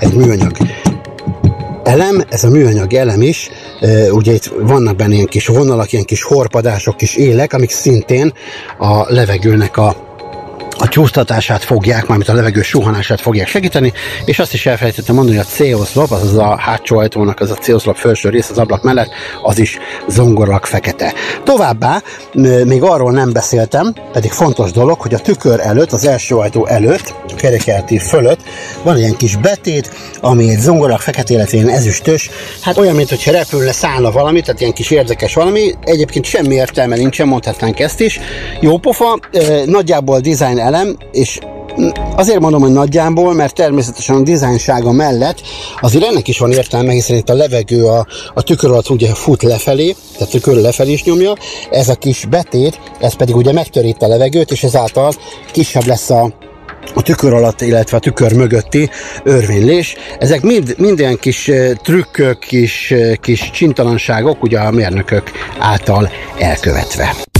egy műanyag elem, ez a műanyag elem is, ugye itt vannak benne ilyen kis vonalak, ilyen kis horpadások, kis élek, amik szintén a levegőnek a csúsztatását fogják, mármint a levegő suhanását fogják segíteni, és azt is elfelejtettem mondani, hogy a C-oszlop, azaz a hátsó ajtónak az a C-oszlop felső rész az ablak mellett, az is zongorlag fekete. Továbbá még arról nem beszéltem, pedig fontos dolog, hogy a tükör előtt, az első ajtó előtt, a kerékjáték fölött van ilyen kis betét, ami egy zongorlag fekete, illetve ilyen ezüstös, hát olyan, mintha repülne, szállna valami, tehát ilyen kis érdekes valami, egyébként semmi értelme nincsen, mondhatnánk ezt is. Jó pofa, nagyjából design elem, és azért mondom, hogy nagyjából, mert természetesen a dizájnsága mellett azért ennek is van értelme, hiszen itt a levegő a tükör alatt ugye fut lefelé, tehát a tükör lefelé is nyomja, ez a kis betét, ez pedig ugye megtörít a levegőt, és ezáltal kisebb lesz a tükör alatt, illetve a tükör mögötti örvénylés. Ezek mind ilyen kis trükkök, kis csintalanságok, ugye a mérnökök által elkövetve.